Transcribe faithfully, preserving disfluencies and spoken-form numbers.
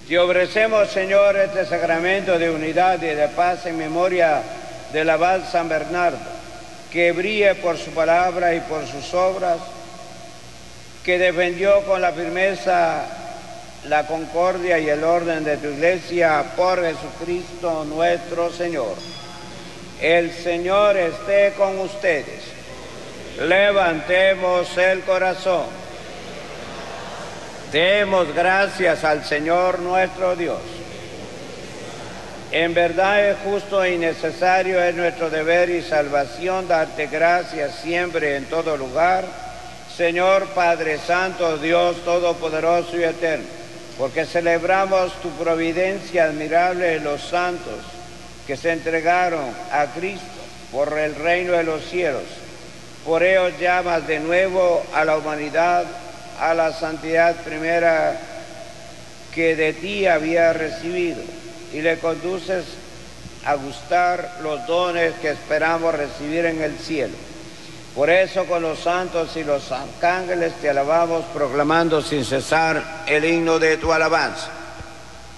Te ofrecemos, Señor, este sacramento de unidad y de paz en memoria del abad San Bernardo, que brille por su palabra y por sus obras, que defendió con la firmeza la concordia y el orden de tu iglesia por Jesucristo nuestro Señor. El Señor esté con ustedes. Levantemos el corazón. Demos gracias al Señor nuestro Dios. En verdad es justo y necesario, es nuestro deber y salvación darte gracias siempre en todo lugar, Señor Padre Santo, Dios Todopoderoso y Eterno, porque celebramos tu providencia admirable en los santos que se entregaron a Cristo por el reino de los cielos. Por ellos llamas de nuevo a la humanidad a la santidad primera que de ti había recibido, y le conduces a gustar los dones que esperamos recibir en el cielo. Por eso con los santos y los arcángeles te alabamos, proclamando sin cesar el himno de tu alabanza.